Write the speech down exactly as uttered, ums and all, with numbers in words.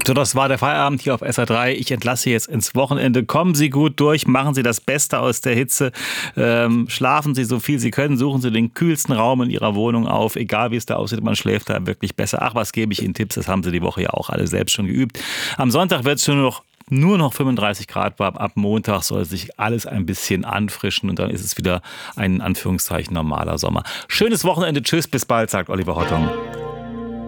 So, das war der Feierabend hier auf S R drei. Ich entlasse Sie jetzt ins Wochenende. Kommen Sie gut durch, machen Sie das Beste aus der Hitze. Ähm, schlafen Sie so viel Sie können, suchen Sie den kühlsten Raum in Ihrer Wohnung auf. Egal wie es da aussieht, man schläft da wirklich besser. Ach, was gebe ich Ihnen Tipps, das haben Sie die Woche ja auch alle selbst schon geübt. Am Sonntag wird es schon noch Nur noch fünfunddreißig Grad warm. Ab Montag soll sich alles ein bisschen anfrischen und dann ist es wieder ein in Anführungszeichen normaler Sommer. Schönes Wochenende. Tschüss, bis bald, sagt Oliver Hottung.